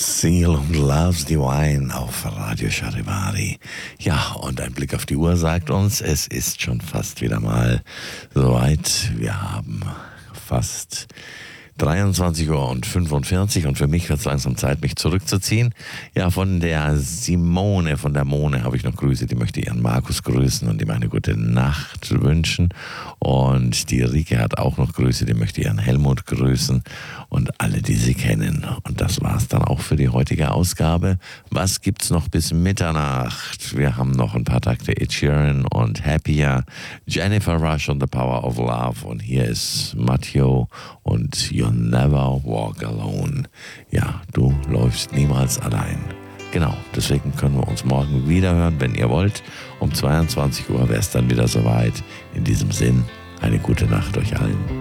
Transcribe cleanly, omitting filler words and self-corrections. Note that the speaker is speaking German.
Seal und Love's Divine auf Radio Charivari. Ja, und ein Blick auf die Uhr sagt uns, es ist schon fast wieder mal soweit. Wir haben fast 23:45 Uhr und für mich wird es langsam Zeit, mich zurückzuziehen. Ja, von der Simone, von der Mone habe ich noch Grüße, die möchte ihren Markus grüßen und ihm eine gute Nacht wünschen. Und die Rike hat auch noch Grüße, die möchte ihren Helmut grüßen und alle, die sie kennen. Und das war es dann auch für die heutige Ausgabe. Was gibt's noch bis Mitternacht? Wir haben noch ein paar Takte Ed Sheeran und Happier, Jennifer Rush und The Power of Love. Und hier ist Matteo und You'll Never Walk Alone. Ja, du läufst niemals allein. Genau, deswegen können wir uns morgen wieder hören, wenn ihr wollt. Um 22 Uhr wäre es dann wieder soweit. In diesem Sinn, eine gute Nacht euch allen.